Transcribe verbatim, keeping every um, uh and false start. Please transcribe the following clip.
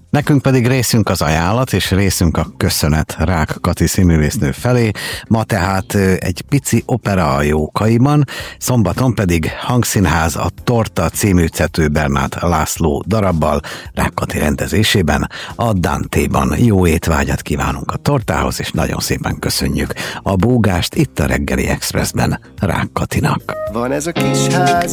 Nekünk pedig részünk az ajánlat, és részünk a köszönet Rák Kati színművésznő felé. Ma tehát egy pici opera a Jókaiban, szombaton pedig hangszínház a Torta című Czető Bernát László darabbal, Rák Kati rendezésében, a Dante-ban. Jó étvágyat kívánunk a tortához, és nagyon szépen köszönjük a búgást itt a Reggeli Expressben Rák Katinak. Van ez a kis ház